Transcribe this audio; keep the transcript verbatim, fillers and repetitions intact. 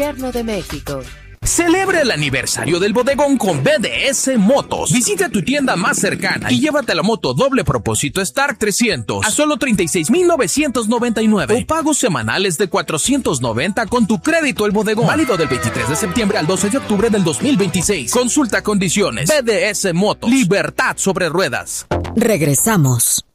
Gobierno de México. Celebra el aniversario del bodegón con B D S Motos. Visita tu tienda más cercana y llévate la moto doble propósito Stark trescientos a solo treinta y seis mil novecientos noventa y nueve o pagos semanales de cuatrocientos noventa con tu crédito El Bodegón. Válido del veintitrés de septiembre al doce de octubre del dos mil veintiséis. Consulta condiciones. B D S Motos. Libertad sobre ruedas. Regresamos.